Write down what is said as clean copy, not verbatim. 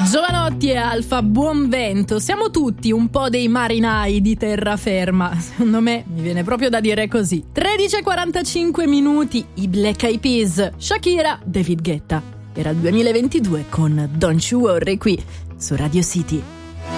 Giovanotti e Alfa, buon vento. Siamo tutti un po' dei marinai di terraferma. Secondo me mi viene proprio da dire così. 13:45 minuti, i Black Eyed Peas, Shakira, David Guetta. Era il 2022 con Don't You Worry qui su Radio City.